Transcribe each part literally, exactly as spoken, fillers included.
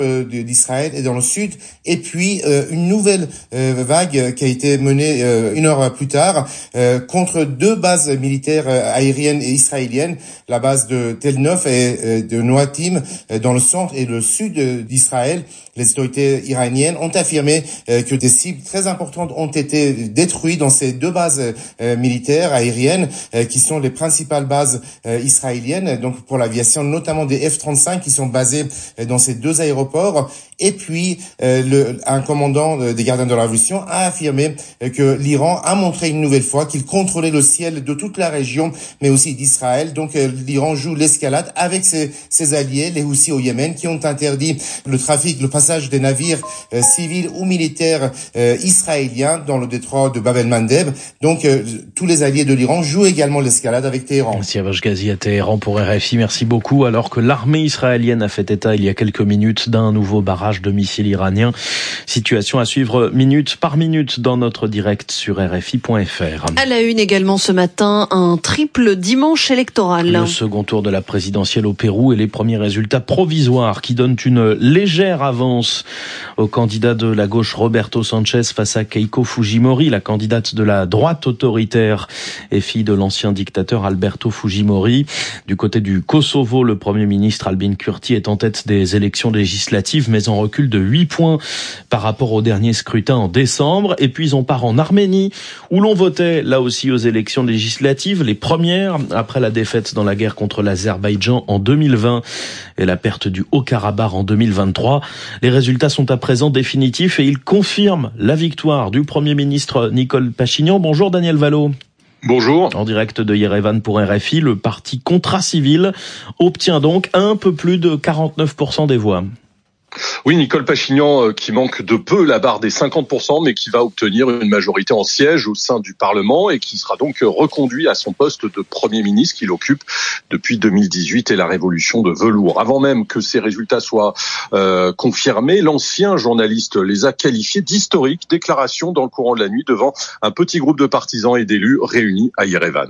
d'Israël et dans le sud, et puis euh, une nouvelle euh, vague qui a été menée euh, une heure plus tard euh, contre deux bases militaires euh, aériennes et israéliennes, la base de Tel Nof et euh, de Noatim euh, dans le centre et le sud d'Israël. Les autorités iraniennes ont affirmé euh, que des cibles très importantes ont été détruites dans ces deux bases euh, militaires aériennes euh, qui sont les principales bases euh, israéliennes, donc pour l'aviation, notamment des F trente-cinq qui sont basés euh, dans ces deux aéroports. Et puis, euh, le, un commandant des gardiens de la révolution a affirmé euh, que l'Iran a montré une nouvelle fois qu'il contrôlait le ciel de toute la région, mais aussi d'Israël. Donc, euh, l'Iran joue l'escalade avec ses, ses alliés, les Houthis au Yémen, qui ont interdit le trafic, le passage des navires euh, civils ou militaires euh, israéliens dans le détroit de Bab el-Mandeb. Donc, euh, tous les alliés de l'Iran jouent également l'escalade avec Téhéran. Merci Avosh Ghazi à Téhéran pour R F I. Merci beaucoup. Alors que l'armée israélienne a fait état il y a quelques minutes d'un nouveau barrage de missiles iraniens. Situation à suivre minute par minute dans notre direct sur R F I point F R. À la une également ce matin, un triple dimanche électoral. Le second tour de la présidentielle au Pérou et les premiers résultats provisoires qui donnent une légère avance au candidat de la gauche Roberto Sanchez face à Keiko Fujimori, la candidate de la droite autoritaire et fille de l'ancien dictateur Alberto Fujimori. Du côté du Kosovo, le premier ministre Albin Kurti est en tête des élections législatives, mais en recul de huit points par rapport au dernier scrutin en décembre. Et puis on part en Arménie, où l'on votait là aussi aux élections législatives, les premières après la défaite dans la guerre contre l'Azerbaïdjan en deux mille vingt et la perte du Haut-Karabakh en deux mille vingt-trois. Les résultats sont à présent définitifs et ils confirment la victoire du Premier ministre Nicole Pachinian. Bonjour Daniel Valo. Bonjour. En direct de Yerevan pour R F I, le parti Contrat Civil obtient donc un peu plus de quarante-neuf pour cent des voix. Oui, Nicole Pachinian qui manque de peu la barre des cinquante pour cent, mais qui va obtenir une majorité en siège au sein du Parlement et qui sera donc reconduit à son poste de Premier ministre qu'il occupe depuis deux mille dix-huit et la révolution de velours. Avant même que ces résultats soient euh, confirmés, l'ancien journaliste les a qualifiés d'historiques déclarations dans le courant de la nuit devant un petit groupe de partisans et d'élus réunis à Yerevan.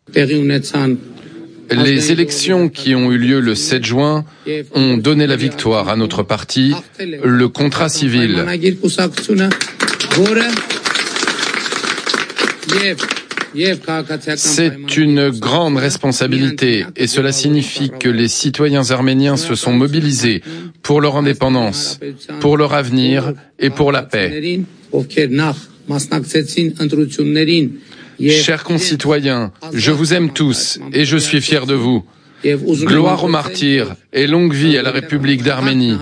Les élections qui ont eu lieu le sept juin ont donné la victoire à notre parti, le Contrat Civil. C'est une grande responsabilité et cela signifie que les citoyens arméniens se sont mobilisés pour leur indépendance, pour leur avenir et pour la paix. Chers concitoyens, je vous aime tous et je suis fier de vous. Gloire aux martyrs et longue vie à la République d'Arménie.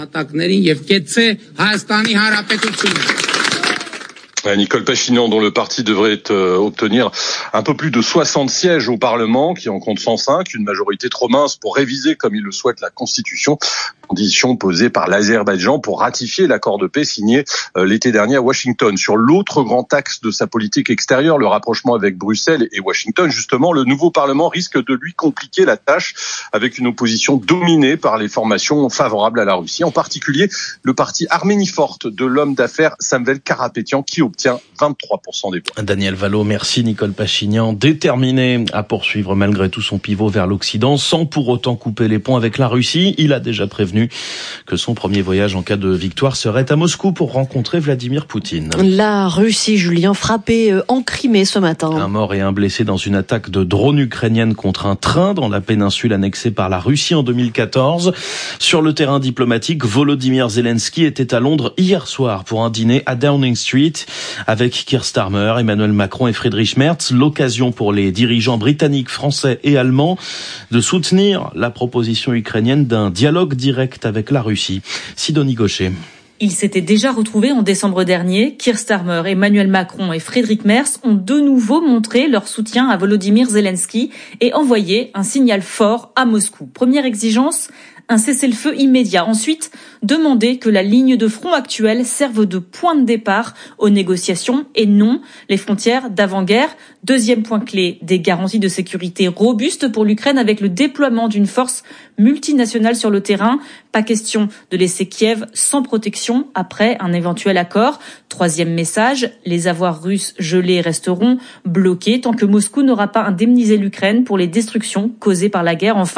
Nicole Pachinian, dont le parti devrait euh, obtenir un peu plus de soixante sièges au Parlement, qui en compte cent cinq, une majorité trop mince pour réviser, comme il le souhaite, la Constitution, condition posée par l'Azerbaïdjan pour ratifier l'accord de paix signé euh, l'été dernier à Washington. Sur l'autre grand axe de sa politique extérieure, le rapprochement avec Bruxelles et Washington, justement, le nouveau Parlement risque de lui compliquer la tâche avec une opposition dominée par les formations favorables à la Russie, en particulier le parti Arménie forte de l'homme d'affaires Samvel Karapetyan, qui obtient vingt-trois pour cent des voix. Daniel Valo, merci. Nicole Pachinian, déterminé à poursuivre malgré tout son pivot vers l'Occident, sans pour autant couper les ponts avec la Russie. Il a déjà prévenu que son premier voyage en cas de victoire serait à Moscou pour rencontrer Vladimir Poutine. La Russie, Julien, frappée en Crimée ce matin. Un mort et un blessé dans une attaque de drone ukrainienne contre un train dans la péninsule annexée par la Russie en deux mille quatorze. Sur le terrain diplomatique, Volodymyr Zelensky était à Londres hier soir pour un dîner à Downing Street avec Keir Starmer, Emmanuel Macron et Friedrich Merz. L'occasion pour les dirigeants britanniques, français et allemands de soutenir la proposition ukrainienne d'un dialogue direct avec la Russie. Sidonie Gaucher. Ils s'étaient déjà retrouvés en décembre dernier. Keir Starmer, Emmanuel Macron et Friedrich Merz ont de nouveau montré leur soutien à Volodymyr Zelensky et envoyé un signal fort à Moscou. Première exigence, un cessez-le-feu immédiat. Ensuite, demander que la ligne de front actuelle serve de point de départ aux négociations et non les frontières d'avant-guerre. Deuxième point clé, des garanties de sécurité robustes pour l'Ukraine avec le déploiement d'une force multinationale sur le terrain. Pas question de laisser Kiev sans protection après un éventuel accord. Troisième message, les avoirs russes gelés resteront bloqués tant que Moscou n'aura pas indemnisé l'Ukraine pour les destructions causées par la guerre. Enfin,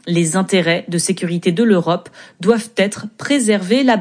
Les intérêts de sécurité de l'Europe doivent être préservés. La